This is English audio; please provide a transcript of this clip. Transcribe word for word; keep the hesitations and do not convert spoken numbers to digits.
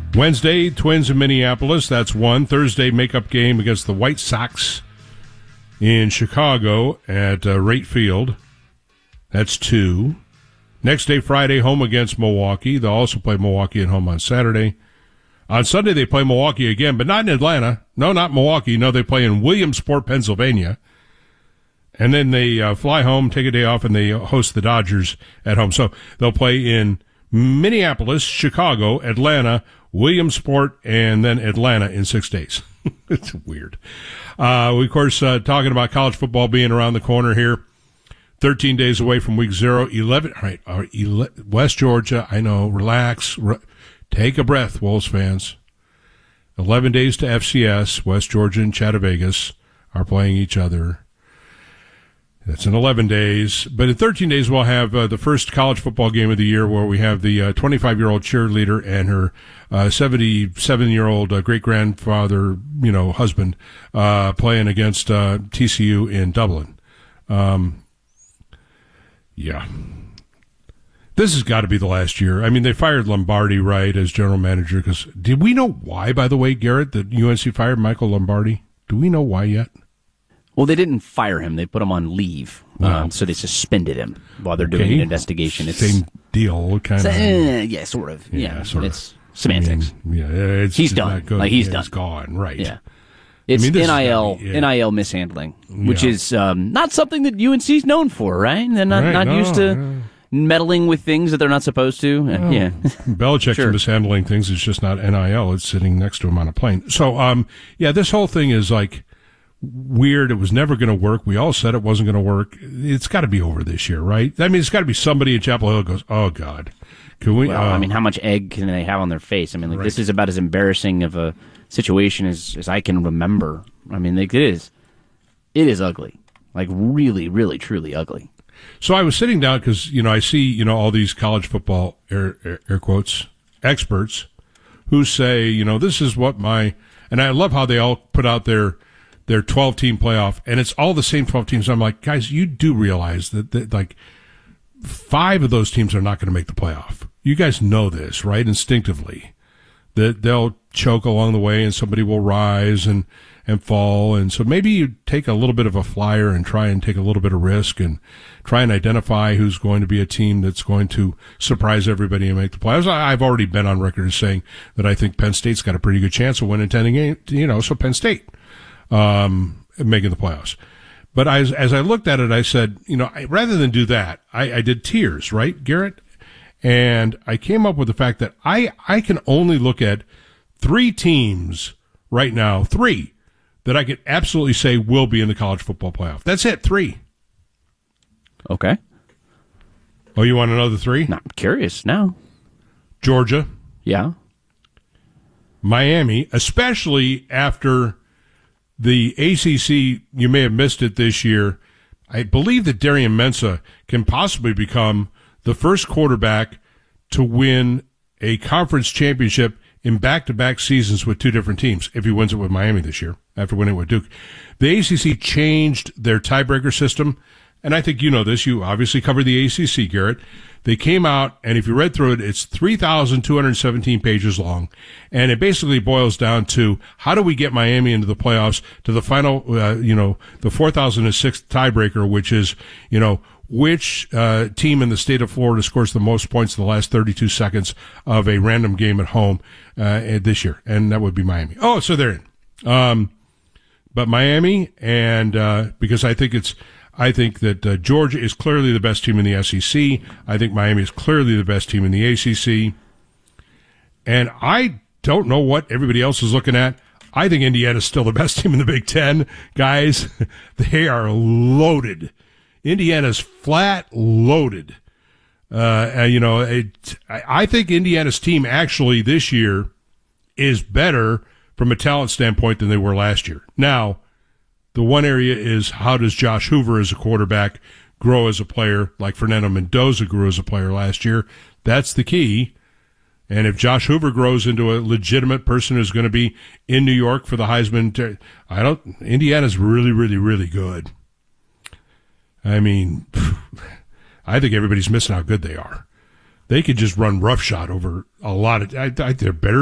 Wednesday, Twins in Minneapolis. That's one. Thursday, makeup game against the White Sox in Chicago at uh, Rate Field. That's two. Next day, Friday, home against Milwaukee. They'll also play Milwaukee at home on Saturday. On Sunday, they play Milwaukee again, but not in Atlanta. No, not Milwaukee. No, they play in Williamsport, Pennsylvania. And then they uh, fly home, take a day off, and they host the Dodgers at home. So they'll play in Minneapolis, Chicago, Atlanta, Williamsport, and then Atlanta in six days. It's weird. Uh, we, of course, uh, talking about college football being around the corner here. thirteen days away from week zero. eleven, all right, all right, ele- West Georgia, I know, relax. Re- take a breath, Wolves fans. eleven days to F C S. West Georgia and Chattanooga are playing each other. That's in eleven days. But in thirteen days, we'll have uh, the first college football game of the year where we have the uh, twenty-five-year-old cheerleader and her uh, seventy-seven-year-old uh, great-grandfather, you know, husband, uh, playing against uh, T C U in Dublin. Um, yeah. This has got to be the last year. I mean, they fired Lombardi, right, as general manager. Because did we know why, by the way, Garrett, that U N C fired Michael Lombardi? Do we know why yet? Well, they didn't fire him. They put him on leave. Wow. Um, so they suspended him while they're doing okay. an investigation. It's, Same deal, kind of. Uh, yeah, sort of. Yeah, yeah sort it's of. semantics. I mean, yeah, it's, he's it's done. Not good. Like, he's yeah, done. It's gone, right. Yeah. It's I mean, N I L, be, yeah. N I L mishandling, which yeah. is um, not something that U N C's known for, right? They're not, right, not no, used to yeah. meddling with things that they're not supposed to. Well, yeah. Belichick's sure. mishandling things. It's just not N I L. It's sitting next to him on a plane. So, um, yeah, this whole thing is like weird. It was never going to work. We all said it wasn't going to work. It's got to be over this year, right? I mean, it's got to be somebody in Chapel Hill who goes, oh, God. Can we? Well, uh, I mean, how much egg can they have on their face? I mean, like right. this is about as embarrassing of a situation as, as I can remember. I mean, like, it is. It is ugly. Like, really, really, truly ugly. So I was sitting down because, you know, I see, you know, all these college football, air, air, air quotes, experts who say, you know, this is what my, and I love how they all put out their their twelve-team playoff, and it's all the same twelve teams. I'm like, guys, you do realize that, that like, five of those teams are not going to make the playoff. You guys know this, right, instinctively, that they'll choke along the way and somebody will rise and, and fall. And so maybe you take a little bit of a flyer and try and take a little bit of risk and try and identify who's going to be a team that's going to surprise everybody and make the playoffs. I've already been on record as saying that I think Penn State's got a pretty good chance of winning ten games, you know, so Penn State, um, making the playoffs. But as, as I looked at it, I said, you know, I, rather than do that, I, I did tiers, right, Garrett? And I came up with the fact that I, I can only look at three teams right now, three, that I could absolutely say will be in the college football playoff. That's it, three. Okay. Oh, you want another three? No, I'm curious now. Georgia. Yeah. Miami, especially after the A C C, you may have missed it this year. I believe that Darian Mensah can possibly become the first quarterback to win a conference championship in back-to-back seasons with two different teams if he wins it with Miami this year after winning it with Duke. The A C C changed their tiebreaker system, and I think you know this. You obviously cover the A C C, Garrett. They came out, and if you read through it, it's three thousand two hundred seventeen pages long, and it basically boils down to how do we get Miami into the playoffs to the final, uh, you know, the four thousand sixth tiebreaker, which is, you know, which uh, team in the state of Florida scores the most points in the last thirty-two seconds of a random game at home uh, this year, and that would be Miami. Oh, so they're in. Um, but Miami, and uh, because I think it's, I think that uh, Georgia is clearly the best team in the S E C. I think Miami is clearly the best team in the A C C. And I don't know what everybody else is looking at. I think Indiana's still the best team in the Big Ten. Guys, they are loaded. Indiana's flat loaded. Uh, and, you know, it, I think Indiana's team actually this year is better from a talent standpoint than they were last year. Now, the one area is how does Josh Hoover as a quarterback grow as a player like Fernando Mendoza grew as a player last year? That's the key. And if Josh Hoover grows into a legitimate person who's going to be in New York for the Heisman, I don't, Indiana's really, really, really good. I mean, I think everybody's missing how good they are. They could just run roughshod over a lot of, I, I, they're better